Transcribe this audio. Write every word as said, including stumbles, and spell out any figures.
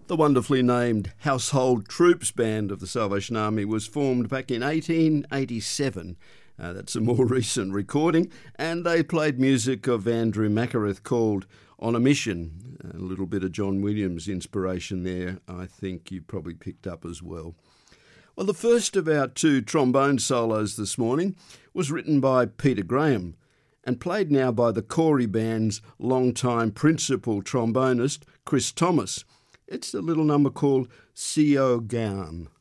The wonderfully named Household Troops Band of the Salvation Army was formed back in eighteen eighty-seven. Uh, that's a more recent recording, and they played music of Andrew Macareth called On a Mission. A little bit of John Williams inspiration there, I think you probably picked up as well. Well, the first of our two trombone solos this morning was written by Peter Graham and played now by the Corey Band's long-time principal trombonist, Chris Thomas. It's a little number called C O Gown.